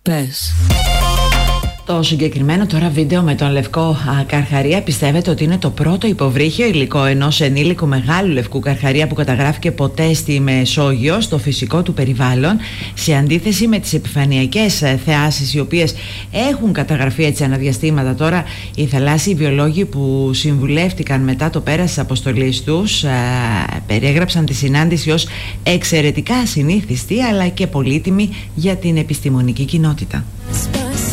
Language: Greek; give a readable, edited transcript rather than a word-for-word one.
Πες. Το συγκεκριμένο τώρα βίντεο με τον λευκό καρχαρία πιστεύετε ότι είναι το πρώτο υποβρύχιο υλικό ενός ενήλικου μεγάλου λευκού καρχαρία που καταγράφηκε ποτέ στη Μεσόγειο, στο φυσικό του περιβάλλον, σε αντίθεση με τις επιφανειακές θεάσεις οι οποίες έχουν καταγραφεί έτσι αναδιαστήματα. Τώρα οι θαλάσσιοι βιολόγοι που συμβουλεύτηκαν μετά το πέρας της αποστολής τους περιέγραψαν τη συνάντηση ως εξαιρετικά ασυνήθιστη αλλά και πολύτιμη για την επιστημονική κοινότητα.